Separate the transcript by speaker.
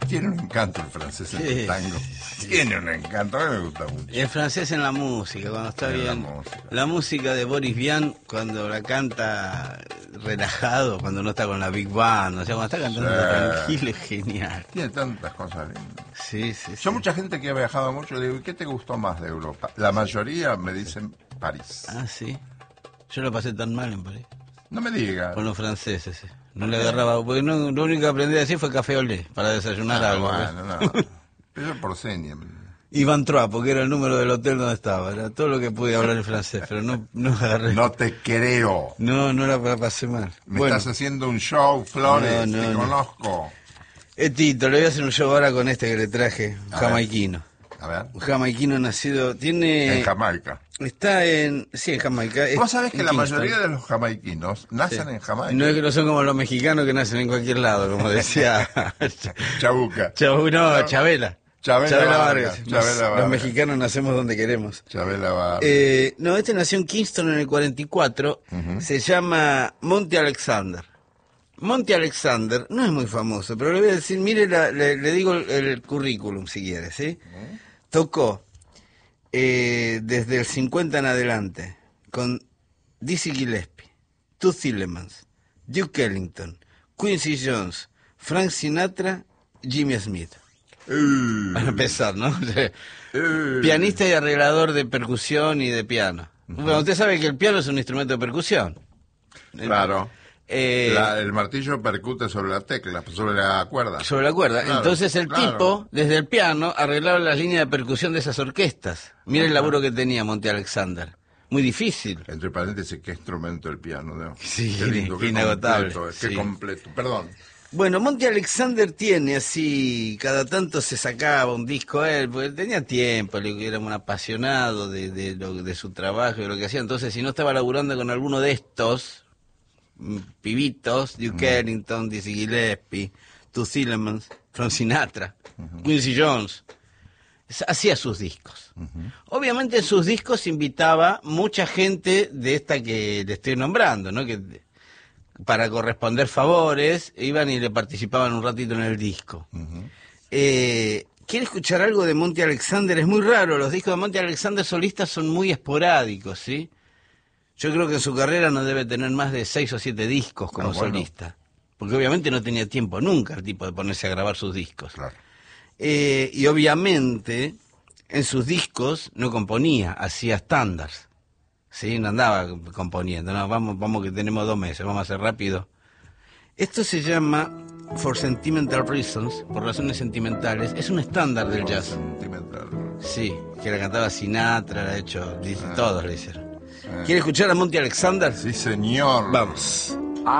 Speaker 1: Tiene un encanto el francés en el tango. Tiene un encanto, a mí me gusta mucho.
Speaker 2: El francés en la música, cuando está bien. La música de Boris Vian, cuando la canta relajado, cuando no está con la Big Band, o sea, cuando está cantando tranquilo, es genial.
Speaker 1: Tiene tantas cosas lindas.
Speaker 2: Sí.
Speaker 1: Yo mucha gente que ha viajado mucho le digo, ¿y qué te gustó más de Europa? La mayoría me dicen París.
Speaker 2: Ah, sí. Yo lo pasé tan mal en París.
Speaker 1: No me digas.
Speaker 2: Con los franceses, sí. No le agarraba, porque no, lo único que aprendí a decir fue café olé, para desayunar algo.
Speaker 1: Bueno, no. Eso por seña.
Speaker 2: Ivan Trois, porque era el número del hotel donde estaba. Era todo lo que pude hablar en francés, pero no agarré.
Speaker 1: No te creo.
Speaker 2: No la pasé mal.
Speaker 1: Me estás haciendo un show, Flores, te conozco.
Speaker 2: Tito, le voy a hacer un show ahora con este que le traje, un jamaiquino.
Speaker 1: A ver.
Speaker 2: Un jamaiquino nacido, tiene...
Speaker 1: En Jamaica.
Speaker 2: Está en... Sí, en Jamaica.
Speaker 1: Vos sabés que la mayoría de los jamaiquinos nacen en Jamaica.
Speaker 2: No es que no son como los mexicanos que nacen en cualquier lado, como decía...
Speaker 1: Chabuca.
Speaker 2: Chabela. Chabela Vargas. Los mexicanos nacemos donde queremos.
Speaker 1: Chabela Vargas.
Speaker 2: No, este nació en Kingston en el 44. Se llama Monty Alexander. Monty Alexander no es muy famoso, pero le voy a decir, mire, le digo el currículum si quiere, ¿sí? Tocó desde el 50 en adelante con Dizzy Gillespie, Toots Thielemans, Duke Ellington, Quincy Jones, Frank Sinatra, Jimmy Smith. Para empezar, ¿no? Pianista y arreglador de percusión y de piano. Bueno, usted sabe que el piano es un instrumento de percusión.
Speaker 1: Claro. El martillo percute sobre la tecla, sobre la cuerda.
Speaker 2: Sobre la cuerda. Claro, entonces el tipo, desde el piano, arreglaba las líneas de percusión de esas orquestas. Mira el laburo que tenía Monty Alexander. Muy difícil.
Speaker 1: Entre paréntesis, qué instrumento el piano, ¿no?
Speaker 2: Sí,
Speaker 1: qué lindo,
Speaker 2: qué inagotable.
Speaker 1: Qué completo. Perdón.
Speaker 2: Bueno, Monty Alexander tiene así, cada tanto se sacaba un disco él, porque tenía tiempo, era un apasionado de su trabajo y de lo que hacía. Entonces, si no estaba laburando con alguno de estos pibitos, Duke Ellington, Dizzy Gillespie, Toots Thielemans, Frank Sinatra, Quincy Jones, hacía sus discos. Obviamente en sus discos invitaba mucha gente de esta que le estoy nombrando, ¿no? Que para corresponder favores iban y le participaban un ratito en el disco. ¿Quiere escuchar algo de Monty Alexander? Es muy raro, los discos de Monty Alexander solistas son muy esporádicos, ¿sí? Yo creo que en su carrera no debe tener más de 6 o 7 discos como solista. Porque obviamente no tenía tiempo nunca el tipo de ponerse a grabar sus discos.
Speaker 1: Claro.
Speaker 2: Y obviamente en sus discos no componía, hacía estándares. Sí, no andaba componiendo. No, vamos que tenemos 2 meses, vamos a hacer rápido. Esto se llama For Sentimental Reasons, por razones sentimentales. Es un estándar del jazz.
Speaker 1: Sentimental.
Speaker 2: Sí, que la cantaba Sinatra, la ha hecho, todos le hicieron. ¿Quiere escuchar a Monty Alexander?
Speaker 1: Sí, señor.
Speaker 2: Vamos.